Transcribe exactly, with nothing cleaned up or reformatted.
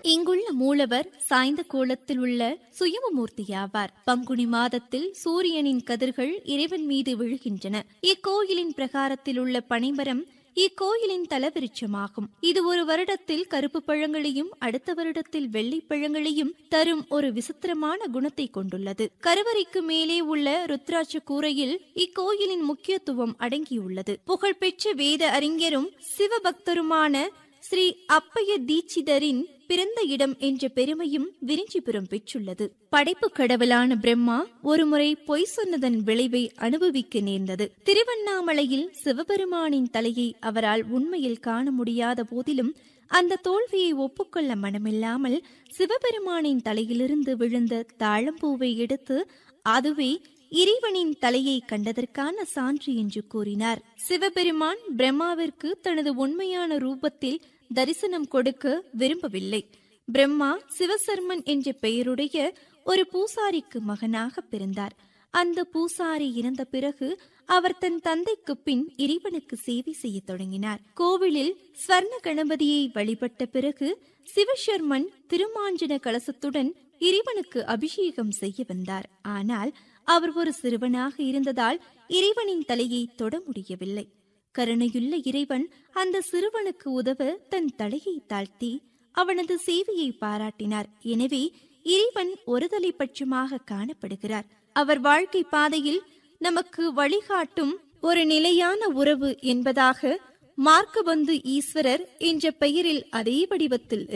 இங்குள்ள மூலவர் சாய்ந்த கோலத்தில் உள்ள சுயமமூர்த்தியாவார். பங்குனி மாதத்தில் சூரியனின் கதிர்கள் இறைவன் மீது விழுகின்றன. இக்கோயிலின் பிரகாரத்தில் உள்ள பனைமரம் இக்கோயிலின் தலவிருட்சமாகும். இது ஒரு வருடத்தில் கருப்பு பழங்களையும் அடுத்த வருடத்தில் வெள்ளை பழங்களையும் தரும் ஒரு விசித்திரமான குணத்தை கொண்டுள்ளது. கருவறைக்கு மேலே உள்ள ருத்ராட்ச கூரையில் இக்கோயிலின் முக்கியத்துவம் அடங்கியுள்ளது. புகழ்பெற்ற வேத அறிஞரும் சிவபக்தருமான ஸ்ரீ அப்பைய தீட்சிதரின் பிறந்த இடம் என்ற பெருமையும் விரிஞ்சிபுரம் பெற்றுள்ளது. படைப்பு கடவுளான பிரம்மா ஒருமுறை பொய் சொன்னதன் விளைவை அனுபவிக்க நேர்ந்தது. திருவண்ணாமலையில் சிவபெருமானின் தலையை அவரால் உண்மையில் காண முடியாத போதிலும் அந்த தோல்வியை ஒப்புக்கொள்ள மனமில்லாமல் சிவபெருமானின் தலையிலிருந்து விழுந்த தாழம்பூவை எடுத்து அதுவே இறைவனின் தலையை கண்டதற்கான சான்று என்று கூறினார். சிவபெருமான் பிரம்மாவிற்கு தனது உண்மையான ரூபத்தில் தரிசனம் கொடுக்க விரும்பவில்லை. பிரம்மா சிவசர்மன் என்ற பெயருடைய ஒரு பூசாரிக்கு மகனாக பிறந்தார். அந்த பூசாரி இறந்த பிறகு அவர் தன் தந்தைக்கு பின் இறைவனுக்கு சேவை செய்ய தொடங்கினார். கோவிலில் ஸ்வர்ண கணபதியை வழிபட்ட பிறகு சிவசர்மன் திருமாஞ்சன கலசத்துடன் இறைவனுக்கு அபிஷேகம் செய்ய வந்தார். ஆனால் அவர் ஒரு சிறுவனாக இருந்ததால் இறைவனின் தலையை தொட முடியவில்லை. கருணையுள்ள இறைவன் அந்த சிறுவனுக்கு உதவ தன் தலையை தாழ்த்தி அவனது சேவையை பாராட்டினார். எனவே இறைவன் ஒருதலை பட்சமாக காணப்படுகிறார். அவர் வாழ்க்கை பாதையில் நமக்கு வழிகாட்டும் ஒரு நிலையான உறவு என்பதாக மார்க்கபந்து ஈஸ்வரர் என்ற பெயரில் அதே வடிவத்தில்